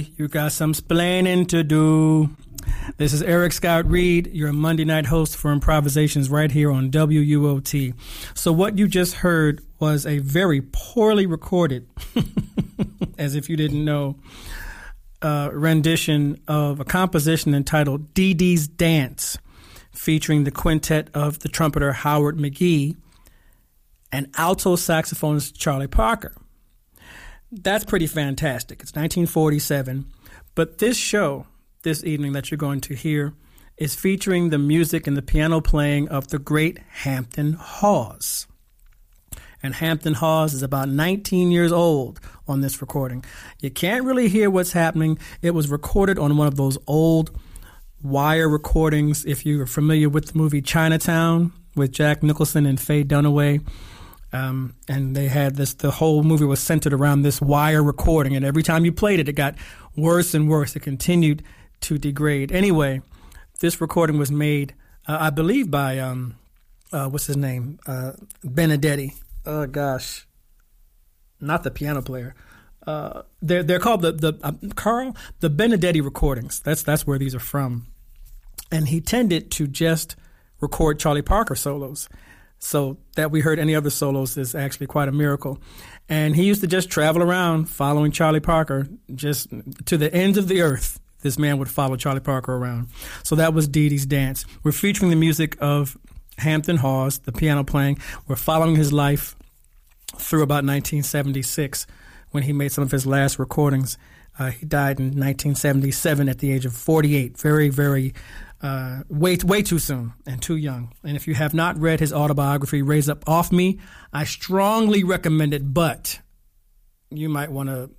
You got some splaining to do. This is Eric Scott Reed, your Monday night host for Improvisations right here on WUOT. So what you just heard was a very poorly recorded, as if you didn't know, rendition of a composition entitled Dee Dee's Dance, featuring the quintet of the trumpeter Howard McGhee and alto saxophonist Charlie Parker. That's pretty fantastic. It's 1947, but this show this evening that you're going to hear is featuring the music and the piano playing of the great Hampton Hawes. And Hampton Hawes is about 19 years old on this recording. You can't really hear what's happening. It was recorded on one of those old wire recordings, if you're familiar with the movie Chinatown with Jack Nicholson and Faye Dunaway. And they had this, the whole movie was centered around this wire recording. And every time you played it, it got worse and worse. It continued to degrade. Anyway, this recording was made, I believe, by, what's his name? Benedetti. Oh, gosh. Not the piano player. They're called Carl, the Benedetti recordings. That's where these are from. And he tended to just record Charlie Parker solos. So that we heard any other solos is actually quite a miracle. And he used to just travel around following Charlie Parker, just to the ends of the earth. This man would follow Charlie Parker around. So that was Dee Dee's Dance. We're featuring the music of Hampton Hawes, the piano playing. We're following his life through about 1976 when he made some of his last recordings. He died in 1977 at the age of 48. Very, very, way too soon and too young. And if you have not read his autobiography, Raise Up Off Me, I strongly recommend it, but you might want to,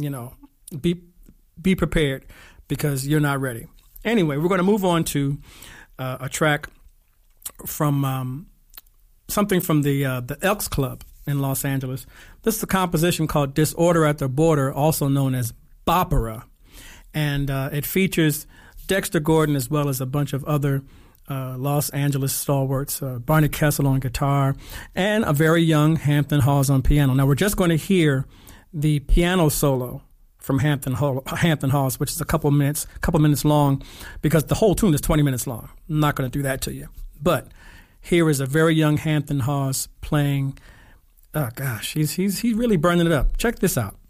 be prepared because you're not ready. Anyway, we're going to move on to a track from something from the Elks Club in Los Angeles. This is a composition called Disorder at the Border, also known as Bopera. And it features Dexter Gordon as well as a bunch of other Los Angeles stalwarts, Barney Kessel on guitar, and a very young Hampton Hawes on piano. Now, we're just going to hear the piano solo from Hampton Hawes, which is a couple minutes long, because the whole tune is 20 minutes long. I'm not going to do that to you. But here is a very young Hampton Hawes playing. Oh, gosh, he's really burning it up. Check this out.